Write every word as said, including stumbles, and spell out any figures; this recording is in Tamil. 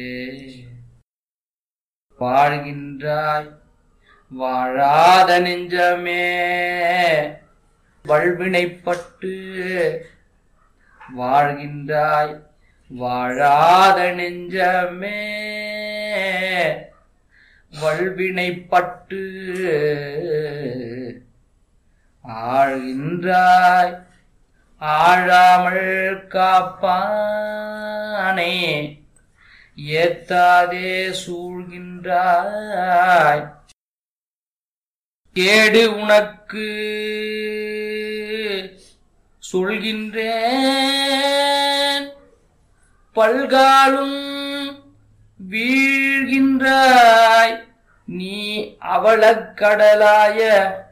வாழ்கின்றாய் வாழாத நெஞ்சமே வல்வினைப்பட்டு வாழ்கின்றாய் வாழாத நெஞ்சமே வல்வினைப்பட்டு ஆழ்கின்றாய் ஆழாமல் காப்பானே ஏத்தாதே சூழ்கின்றாய் கேடு உனக்கு சொல்கின்றேன் பல்காலும் வீழ்கின்றாய் நீ அவளக்கடலாய